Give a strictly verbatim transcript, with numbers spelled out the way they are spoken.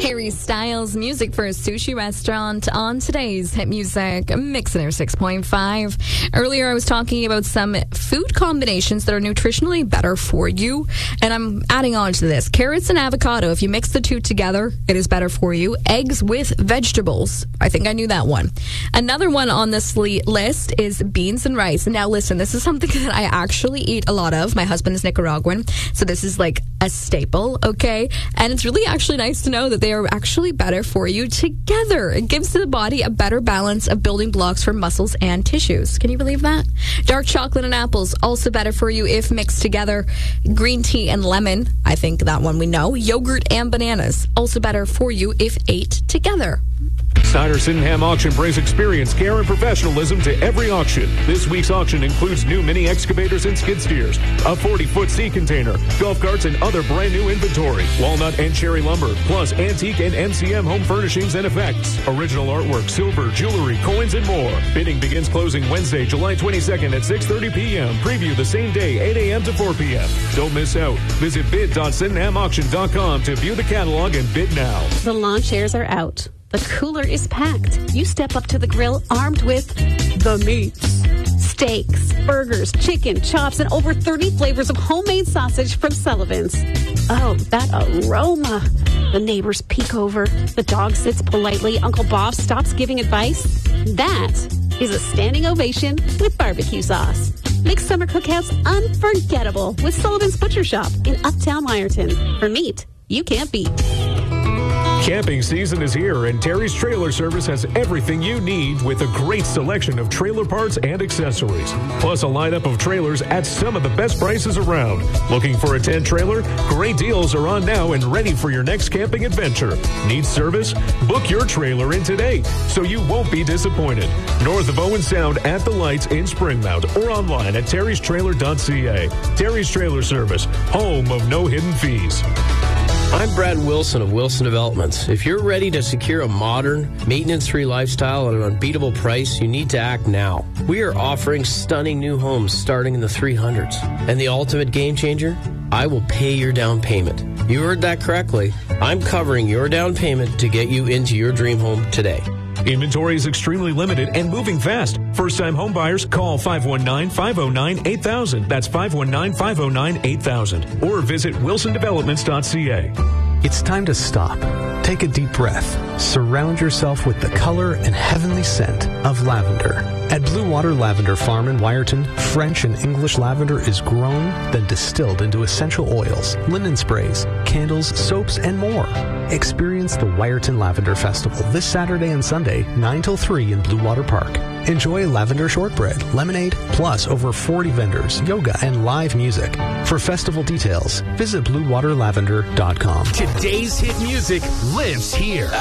Harry Styles, music for a sushi restaurant on today's Hit Music Mix in six point five. Earlier, I was talking about some food combinations that are nutritionally better for you, and I'm adding on to this. Carrots and avocado, if you mix the two together, it is better for you. Eggs with vegetables. I think I knew that one. Another one on this list is beans and rice. Now, listen, this is something that I actually eat a lot of. My husband is Nicaraguan, so this is like a staple, okay? And it's really actually nice to know that they are actually better for you together. It gives the body a better balance of building blocks for muscles and tissues. Can you believe that? Dark chocolate and apples, also better for you if mixed together. Green tea and lemon, I think that one we know. Yogurt and bananas, also better for you if ate together. Snyder Sydenham Auction brings experience, care, and professionalism to every auction. This week's auction includes new mini excavators and skid steers, a forty-foot sea container, golf carts, and other brand new inventory, walnut and cherry lumber, plus antique and M C M home furnishings and effects, original artwork, silver, jewelry, coins, and more. Bidding begins closing Wednesday, July twenty-second at six thirty p.m. Preview the same day, eight a.m. to four p.m. Don't miss out. Visit bid dot sydenham auction dot com to view the catalog and bid now. The lawn chairs are out. The cooler is packed. You step up to the grill armed with the meats. Steaks, burgers, chicken, chops, and over thirty flavors of homemade sausage from Sullivan's. Oh, that aroma. The neighbors peek over. The dog sits politely. Uncle Bob stops giving advice. That is a standing ovation with barbecue sauce. Make summer cookouts unforgettable with Sullivan's Butcher Shop in Uptown Myerton. For meat you can't beat. Camping season is here, and Terry's Trailer Service has everything you need with a great selection of trailer parts and accessories, plus a lineup of trailers at some of the best prices around. Looking for a tent trailer? Great deals are on now and ready for your next camping adventure. Need service? Book your trailer in today so you won't be disappointed. North of Owen Sound at the Lights in Springmount or online at terrys trailer dot c a. Terry's Trailer Service, home of no hidden fees. I'm Brad Wilson of Wilson Developments. If you're ready to secure a modern, maintenance-free lifestyle at an unbeatable price, you need to act now. We are offering stunning new homes starting in the three hundreds. And the ultimate game changer? I will pay your down payment. You heard that correctly. I'm covering your down payment to get you into your dream home today. Inventory is extremely limited and moving fast. First-time home buyers, call five one nine, five oh nine, eight thousand. That's five one nine, five oh nine, eight thousand. Or visit wilson developments dot c a. It's time to stop. Take a deep breath. Surround yourself with the color and heavenly scent of lavender. At Blue Water Lavender Farm in Wyerton, French and English lavender is grown, then distilled into essential oils, linen sprays, candles, soaps, and more. Experience the Wyerton Lavender Festival this Saturday and Sunday, nine till three in Blue Water Park. Enjoy lavender shortbread, lemonade, plus over forty vendors, yoga, and live music. For festival details, visit blue water lavender dot com. Today's hit music lives here.